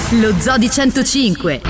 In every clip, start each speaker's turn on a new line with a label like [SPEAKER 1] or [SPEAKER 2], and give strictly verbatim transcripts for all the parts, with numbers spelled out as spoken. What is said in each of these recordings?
[SPEAKER 1] Lo Zoo di centocinque.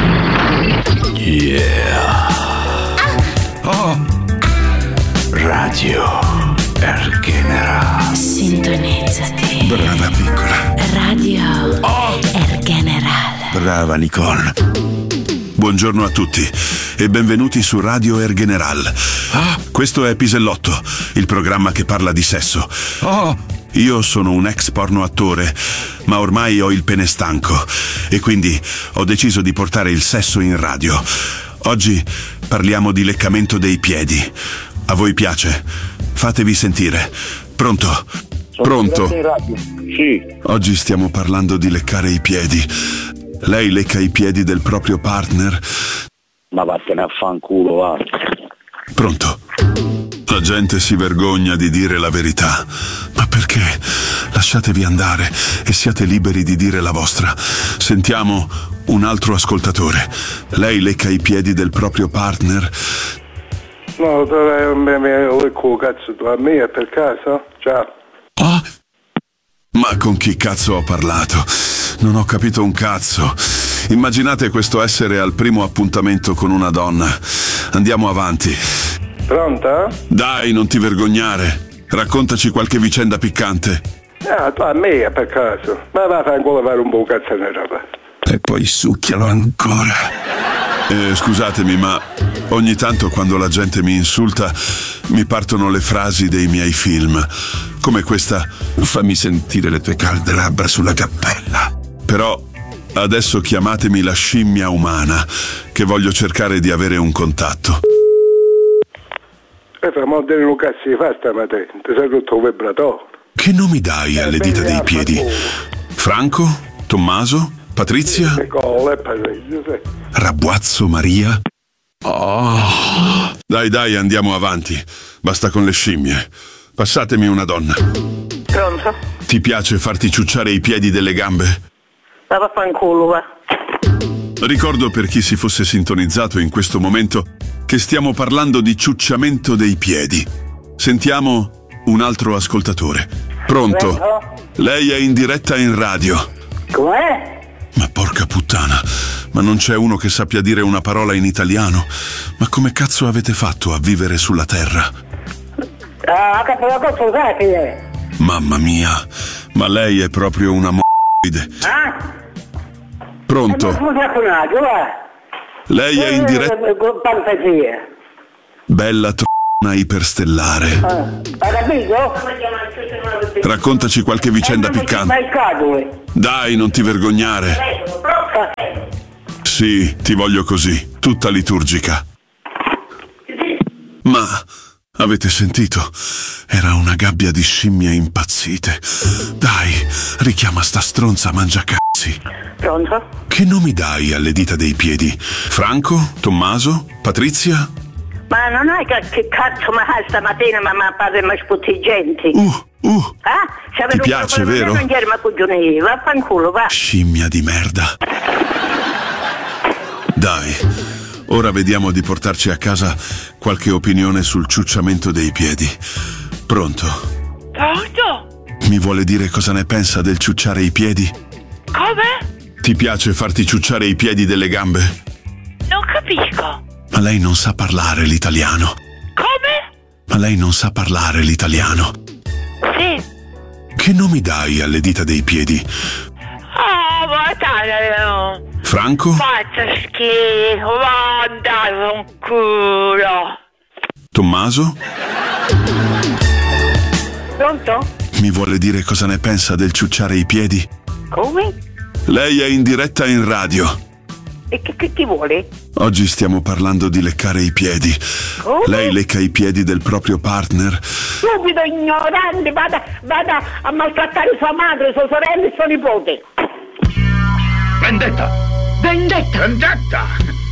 [SPEAKER 2] Yeah. Oh. Radio Ergenera.
[SPEAKER 1] Sintonizzati.
[SPEAKER 2] Brava piccola.
[SPEAKER 1] Radio
[SPEAKER 2] Oh.
[SPEAKER 1] Ergeneral.
[SPEAKER 2] Brava Nicole.
[SPEAKER 3] Buongiorno a tutti e benvenuti su Radio Ergeneral.
[SPEAKER 2] Ah.
[SPEAKER 3] Questo è Pisellotto, il programma che parla di sesso.
[SPEAKER 2] Oh.
[SPEAKER 3] Io sono un ex porno attore, ma ormai ho il pene stanco e quindi ho deciso di portare il sesso in radio. Oggi parliamo di leccamento dei piedi. A voi piace? Fatevi sentire. Pronto? Pronto?
[SPEAKER 4] Sì.
[SPEAKER 3] Oggi stiamo parlando di leccare i piedi. Lei lecca i piedi del proprio partner?
[SPEAKER 4] Ma vattene a fanculo, va.
[SPEAKER 3] Pronto? La gente si vergogna di dire la verità. Ma perché? Lasciatevi andare e siate liberi di dire la vostra. Sentiamo un altro ascoltatore. Lei lecca i piedi del proprio partner?
[SPEAKER 5] No, me lecco cazzo tu a me per caso? Ciao.
[SPEAKER 3] Oh? Ma con chi cazzo ho parlato? Non ho capito un cazzo. Immaginate questo essere al primo appuntamento con una donna. Andiamo avanti.
[SPEAKER 5] Pronta?
[SPEAKER 3] Dai, non ti vergognare. Raccontaci qualche vicenda piccante.
[SPEAKER 5] Ah, tu a me per caso. Ma va a fare ancora fare un po' cazzo di roba.
[SPEAKER 2] E poi succhialo ancora.
[SPEAKER 3] Eh, scusatemi, ma ogni tanto quando la gente mi insulta mi partono le frasi dei miei film. Come questa:
[SPEAKER 2] fammi sentire le tue calde labbra sulla cappella.
[SPEAKER 3] Però adesso chiamatemi la scimmia umana, che voglio cercare di avere un contatto.
[SPEAKER 5] E fammi vedere un cazzo di fa stamattina. Ti sei rotto un vibratore.
[SPEAKER 3] Che nomi dai alle dita dei piedi? Franco? Tommaso? Patrizia? Rabbuazzo Maria?
[SPEAKER 2] Oh.
[SPEAKER 3] Dai dai, andiamo avanti. Basta con le scimmie. Passatemi una donna.
[SPEAKER 6] Pronto?
[SPEAKER 3] Ti piace farti ciucciare i piedi delle gambe?
[SPEAKER 6] Va a fanculo, va.
[SPEAKER 3] Ricordo per chi si fosse sintonizzato in questo momento che stiamo parlando di ciucciamento dei piedi. Sentiamo un altro ascoltatore. Pronto? Lei è in diretta in radio.
[SPEAKER 6] Com'è?
[SPEAKER 3] Ma porca puttana, ma non c'è uno che sappia dire una parola in italiano? Ma come cazzo avete fatto a vivere sulla terra?
[SPEAKER 6] Ah, che la cosa sapere.
[SPEAKER 3] Mamma mia, ma lei è proprio una m***ide.
[SPEAKER 6] Ah?
[SPEAKER 3] Pronto? Lei è in diretta.
[SPEAKER 6] Fantasia.
[SPEAKER 3] Bella t***a iperstellare.
[SPEAKER 6] Hai capito?
[SPEAKER 3] Raccontaci qualche vicenda piccante. Dai, non ti vergognare. Sì, ti voglio così, tutta liturgica. Ma avete sentito? Era una gabbia di scimmie impazzite. Dai, richiama sta stronza mangiacazzi.
[SPEAKER 6] Pronto?
[SPEAKER 3] Che nomi dai alle dita dei piedi? Franco? Tommaso? Patrizia?
[SPEAKER 6] Ma non hai che, che cazzo ma stamattina ma mi pare ma sputtigenti.
[SPEAKER 3] Uh, uh.
[SPEAKER 6] Ah?
[SPEAKER 3] Ti piace, vero?
[SPEAKER 6] Non ieri ma cugioni, vaffanculo, va.
[SPEAKER 3] Scimmia di merda. Dai, ora vediamo di portarci a casa qualche opinione sul ciucciamento dei piedi. Pronto?
[SPEAKER 7] Pronto?
[SPEAKER 3] Mi vuole dire cosa ne pensa del ciucciare i piedi?
[SPEAKER 7] Come?
[SPEAKER 3] Ti piace farti ciucciare i piedi delle gambe?
[SPEAKER 7] Non capisco.
[SPEAKER 3] Ma lei non sa parlare l'italiano.
[SPEAKER 7] Come?
[SPEAKER 3] Ma lei non sa parlare l'italiano.
[SPEAKER 7] Sì.
[SPEAKER 3] Che nomi dai alle dita dei piedi?
[SPEAKER 7] Oh, ma dai,
[SPEAKER 3] Franco?
[SPEAKER 7] faccia schifo, ma dai un culo.
[SPEAKER 3] Tommaso?
[SPEAKER 6] Pronto?
[SPEAKER 3] Mi vuole dire cosa ne pensa del ciucciare i piedi?
[SPEAKER 6] Come?
[SPEAKER 3] Lei è in diretta in radio.
[SPEAKER 6] E che, che ti vuole?
[SPEAKER 3] Oggi stiamo parlando di leccare i piedi.
[SPEAKER 6] Come?
[SPEAKER 3] Lei lecca i piedi del proprio partner?
[SPEAKER 6] Stupido ignorante, vada, vada a maltrattare sua madre, sua sorella e suo nipote.
[SPEAKER 2] Vendetta!
[SPEAKER 6] Vendetta!
[SPEAKER 2] Vendetta!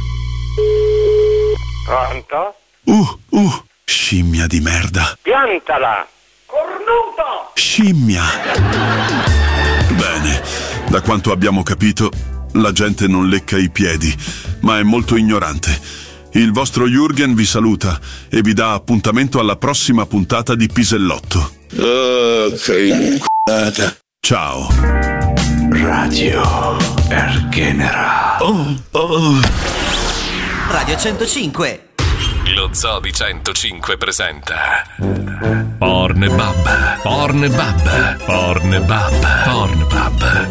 [SPEAKER 5] Pronto?
[SPEAKER 3] Uh, uh, scimmia di merda.
[SPEAKER 5] Piantala!
[SPEAKER 6] Cornuto!
[SPEAKER 3] Scimmia! Bene, da quanto abbiamo capito, la gente non lecca i piedi, ma è molto ignorante. Il vostro Jürgen vi saluta e vi dà appuntamento alla prossima puntata di Pisellotto.
[SPEAKER 2] Oh, sei inculata.
[SPEAKER 3] Ciao.
[SPEAKER 2] Radio
[SPEAKER 8] El General.
[SPEAKER 3] Oh, oh.
[SPEAKER 9] Radio centocinque.
[SPEAKER 10] Lo Zoo di centocinque presenta Pornbub, Pornbub, Pornbub, Pornbub.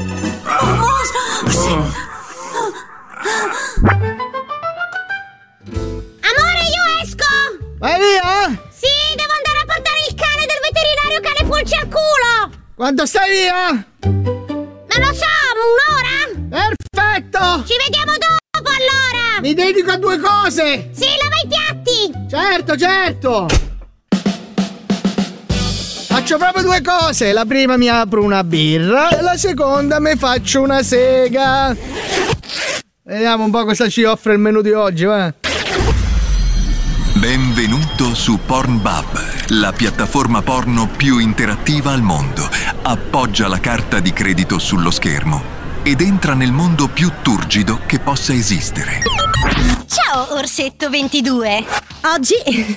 [SPEAKER 11] Amore, io esco!
[SPEAKER 12] Vai via?
[SPEAKER 11] Sì, devo andare a portare il cane del veterinario cane pulci al culo!
[SPEAKER 12] Quando stai via?
[SPEAKER 11] Non lo so, un'ora?
[SPEAKER 12] Perfetto!
[SPEAKER 11] Ci vediamo dopo allora!
[SPEAKER 12] Mi dedico a due cose!
[SPEAKER 11] Sì, lava i piatti!
[SPEAKER 12] Certo, certo! Faccio proprio due cose. La prima mi apro una birra e la seconda mi faccio una sega. Vediamo un po' cosa ci offre il menù di oggi, va?
[SPEAKER 13] Benvenuto su Pornbub, la piattaforma porno più interattiva al mondo. Appoggia la carta di credito sullo schermo ed entra nel mondo più turgido che possa esistere.
[SPEAKER 11] Ciao, Orsetto ventidue! Oggi...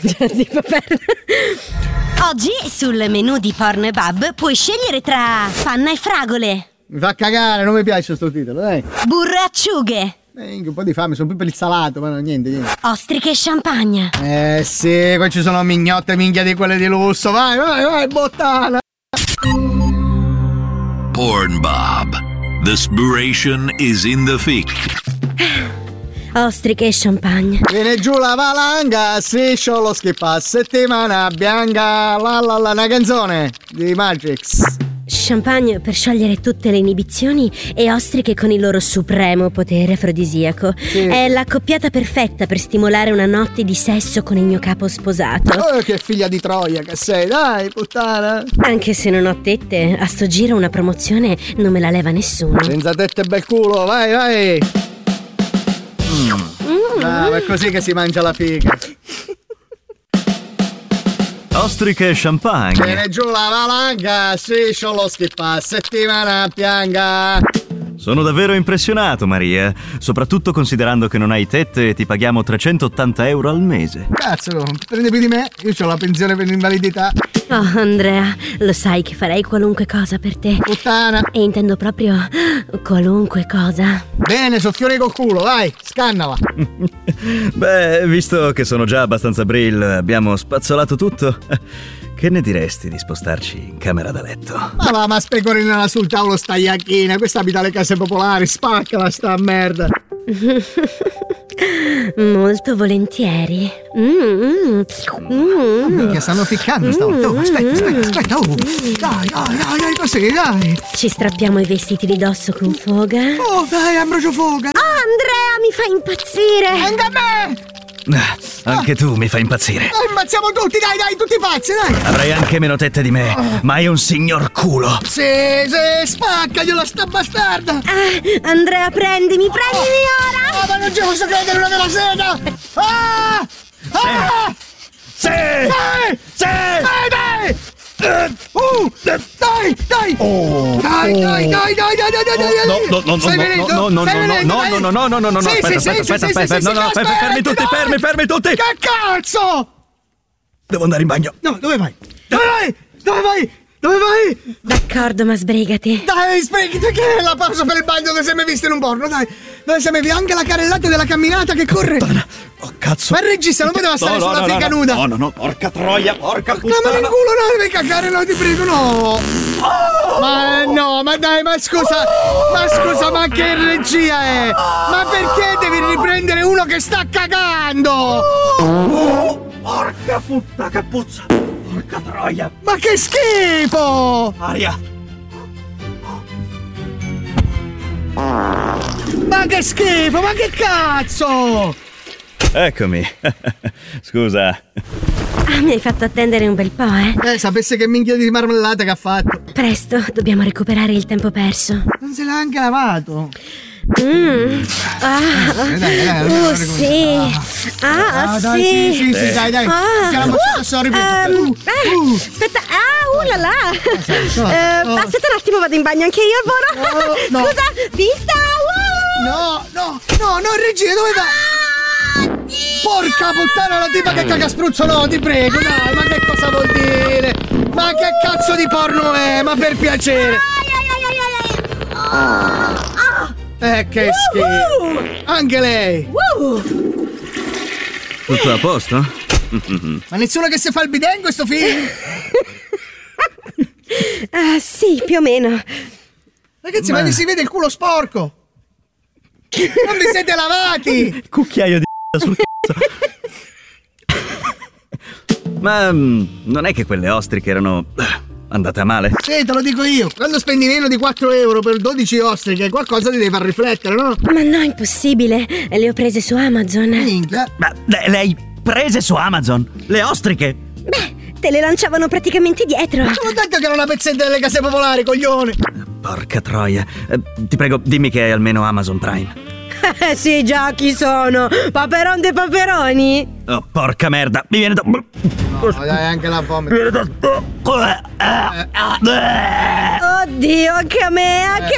[SPEAKER 11] Oggi sul menù di Pornbub puoi scegliere tra panna e fragole.
[SPEAKER 12] Mi fa cagare, non mi piace sto titolo, dai.
[SPEAKER 11] Burro e acciughe.
[SPEAKER 12] Eh, un po' di fame, sono più per il salato, ma no, niente, niente.
[SPEAKER 11] Ostriche e champagne.
[SPEAKER 12] Eh sì, qua ci sono mignotte minchia di quelle di lusso. Vai, vai, vai, bottana.
[SPEAKER 8] Pornbub. The spiration is in the thick.
[SPEAKER 11] Ostriche e champagne.
[SPEAKER 12] Viene giù la valanga, striscio lo schippa, settimana bianca, la la la, una canzone di Magix.
[SPEAKER 11] Champagne per sciogliere tutte le inibizioni e ostriche con il loro supremo potere afrodisiaco. Sì. È l'accoppiata perfetta per stimolare una notte di sesso con il mio capo sposato.
[SPEAKER 12] Oh, che figlia di Troia che sei, dai, puttana.
[SPEAKER 11] Anche se non ho tette, a sto giro una promozione non me la leva nessuno.
[SPEAKER 12] Senza tette bel culo, vai, vai. Mm. Mm. Ah, è così che si mangia la figa.
[SPEAKER 14] Ostriche e champagne.
[SPEAKER 12] Viene giù la valanga, striscio lo schippa, settimana pianga.
[SPEAKER 14] Sono davvero impressionato, Maria, soprattutto considerando che non hai tette e ti paghiamo trecentottanta euro al mese.
[SPEAKER 12] Cazzo, prendi più di me, io ho la pensione per l'invalidità.
[SPEAKER 11] Oh, Andrea, lo sai che farei qualunque cosa per te.
[SPEAKER 12] Puttana.
[SPEAKER 11] E intendo proprio qualunque cosa.
[SPEAKER 12] Bene, soffiori col culo, vai, scannala.
[SPEAKER 14] Beh, visto che sono già abbastanza brill, abbiamo spazzolato tutto. Che ne diresti di spostarci in camera da letto?
[SPEAKER 12] Ma va, ma specorinala sul tavolo sta iacchina, questa abita alle case popolari, spaccala sta merda.
[SPEAKER 11] Molto volentieri. Mm, mm.
[SPEAKER 12] Minchia, stanno ficcando stavolta. Oh, aspetta, aspetta, aspetta. Oh. Dai, dai, dai, dai, così, dai.
[SPEAKER 11] Ci strappiamo i vestiti di dosso con foga.
[SPEAKER 12] Oh, dai, Ambrogio foga.
[SPEAKER 11] Oh, Andrea, mi fa impazzire.
[SPEAKER 12] Anche a me.
[SPEAKER 14] Ah, anche tu mi fai impazzire.
[SPEAKER 12] Dai, impazziamo tutti, dai, dai, tutti pazzi, dai.
[SPEAKER 14] Avrai anche meno tette di me, oh. Ma è un signor culo.
[SPEAKER 12] Sì, sì, spaccagliela sta bastarda.
[SPEAKER 11] Ah, Andrea, prendimi, prendimi
[SPEAKER 12] oh.
[SPEAKER 11] ora.
[SPEAKER 12] Oh, ma non ci posso credere, una della sega. Ah! Ah!
[SPEAKER 14] Sì!
[SPEAKER 12] Dai!
[SPEAKER 14] Sì!
[SPEAKER 12] Dai, dai! Uh, dai, dai!
[SPEAKER 14] Oh,
[SPEAKER 12] dai, dai, dai, dai, dai, dai, dai, dai!
[SPEAKER 14] No, no, no,
[SPEAKER 12] Stai venendo?
[SPEAKER 14] no, no,
[SPEAKER 12] Stai
[SPEAKER 14] no,
[SPEAKER 12] venendo,
[SPEAKER 14] no,
[SPEAKER 12] dai?
[SPEAKER 14] no, no, no, no, no, no,
[SPEAKER 12] Sì,
[SPEAKER 14] aspetta,
[SPEAKER 12] sì,
[SPEAKER 14] aspetta,
[SPEAKER 12] sì,
[SPEAKER 14] aspetta,
[SPEAKER 12] sì,
[SPEAKER 14] aspetta,
[SPEAKER 12] sì,
[SPEAKER 14] no,
[SPEAKER 12] sì,
[SPEAKER 14] no,
[SPEAKER 12] sì,
[SPEAKER 14] fermi,
[SPEAKER 12] aspetta,
[SPEAKER 14] fermi tutti,
[SPEAKER 12] no.
[SPEAKER 14] fermi, fermi tutti!
[SPEAKER 12] Che cazzo?
[SPEAKER 14] Devo andare in bagno.
[SPEAKER 12] No, dove vai? Dove vai? Dove vai? Dove vai?
[SPEAKER 11] D'accordo, ma sbrigati.
[SPEAKER 12] Dai, sbrigati, che è la pausa per il bagno che sei mai visto in un porno, dai. Dove sei mai visto anche la carrellata della camminata che corre.
[SPEAKER 14] Puttana. Oh, cazzo.
[SPEAKER 12] Ma il regista non poteva stare
[SPEAKER 14] no,
[SPEAKER 12] sulla
[SPEAKER 14] no,
[SPEAKER 12] figa
[SPEAKER 14] no,
[SPEAKER 12] nuda.
[SPEAKER 14] No, no, no, porca troia, porca puttana.
[SPEAKER 12] No, ma nel culo no, devi cagare, no, ti prego, no. Oh. Ma no, ma dai, ma scusa. Ma scusa, ma che regia è? Ma perché devi riprendere uno che sta cagando?
[SPEAKER 14] Oh, porca puttana, che puzza. Porca troia.
[SPEAKER 12] Ma che schifo.
[SPEAKER 14] Aria.
[SPEAKER 12] Ma che schifo, ma che cazzo!
[SPEAKER 14] Eccomi. Scusa.
[SPEAKER 11] Ah, mi hai fatto attendere un bel po', eh?
[SPEAKER 12] Eh, sapesse che minchia di marmellata che ha fatto.
[SPEAKER 11] Presto, dobbiamo recuperare il tempo perso.
[SPEAKER 12] Non se l'ha anche lavato.
[SPEAKER 11] Mm. Ah,
[SPEAKER 12] dai, dai, dai,
[SPEAKER 11] uh,
[SPEAKER 12] dai,
[SPEAKER 11] sì. Ah,
[SPEAKER 12] ah,
[SPEAKER 11] sì.
[SPEAKER 12] dai, sì, sì, sì, dai, dai.
[SPEAKER 11] Ah,
[SPEAKER 12] uh, sorry,
[SPEAKER 11] um,
[SPEAKER 12] uh,
[SPEAKER 11] uh. Aspetta, ah, uh là là.
[SPEAKER 12] Uh,
[SPEAKER 11] uh, aspetta un attimo, vado in bagno anche io, Boro.
[SPEAKER 12] Oh, no.
[SPEAKER 11] Scusa, vista. Uh.
[SPEAKER 12] No, no, no, no, regia, dove vai?
[SPEAKER 11] Ah,
[SPEAKER 12] porca puttana, la tipa che caga spruzzo, no, ti prego, dai, ma che cosa vuol dire? Ma che cazzo di porno è? Ma per piacere.
[SPEAKER 11] Ah,
[SPEAKER 12] Eh, che schifo. Anche lei.
[SPEAKER 14] Tutto a posto?
[SPEAKER 12] Ma nessuno che si fa il bidet in questo film?
[SPEAKER 11] Ah, sì, più o meno.
[SPEAKER 12] Ragazzi, ma, ma mi si vede il culo sporco. Non vi siete lavati.
[SPEAKER 14] Cucchiaio di sul cazzo. Ma mm, non è che quelle ostriche erano andate a male?
[SPEAKER 12] Sì, te lo dico io. Quando spendi meno di quattro euro per dodici ostriche, qualcosa ti deve far riflettere, no?
[SPEAKER 11] Ma no, impossibile. Le ho prese su Amazon.
[SPEAKER 12] Minchia.
[SPEAKER 14] Ma le, le hai prese su Amazon? Le ostriche?
[SPEAKER 11] Beh, te le lanciavano praticamente dietro.
[SPEAKER 12] Ma sono detto che era una pezzetta delle case popolari, coglione.
[SPEAKER 14] Porca troia. Eh, ti prego, dimmi che hai almeno Amazon Prime.
[SPEAKER 11] Eh sì, già, chi sono? Paperon dei paperoni?
[SPEAKER 14] Oh, porca merda, mi viene da...
[SPEAKER 12] No, dai, anche la vomito.
[SPEAKER 11] Oddio, anche a me, anche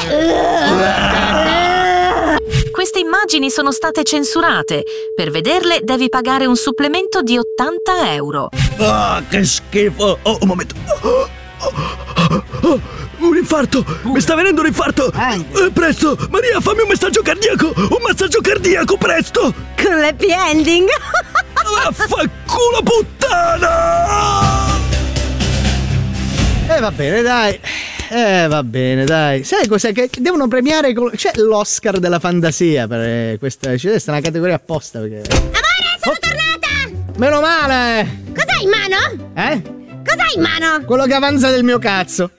[SPEAKER 11] a me!
[SPEAKER 15] Queste immagini sono state censurate. Per vederle devi pagare un supplemento di ottanta euro.
[SPEAKER 14] Ah, che schifo! Oh, un momento. Oh, oh, oh, un infarto! Mi sta venendo un infarto! Eh, presto! Maria, fammi un messaggio cardiaco! Un massaggio cardiaco, presto!
[SPEAKER 11] Con l'happy ending!
[SPEAKER 14] Vaffanculo puttana!
[SPEAKER 12] Eh, va bene, dai. Eh, va bene, dai. Sai cos'è? Che devono premiare. Col... C'è l'Oscar della fantasia per questa. C'è una categoria apposta. Perché...
[SPEAKER 16] Amore, sono
[SPEAKER 12] oh.
[SPEAKER 16] tornata!
[SPEAKER 12] Meno male!
[SPEAKER 16] Cos'hai in mano?
[SPEAKER 12] Eh?
[SPEAKER 16] Cos'hai in mano?
[SPEAKER 12] Quello che avanza del mio cazzo.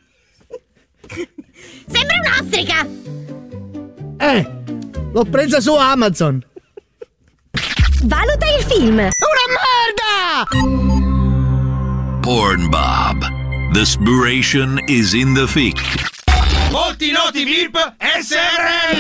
[SPEAKER 16] Sembra un'ostrica!
[SPEAKER 12] Eh, l'ho presa su Amazon.
[SPEAKER 11] Valuta il film.
[SPEAKER 12] Una merda!
[SPEAKER 8] Pornbub. The spiration is in the fic.
[SPEAKER 17] Molti noti V I P S R L.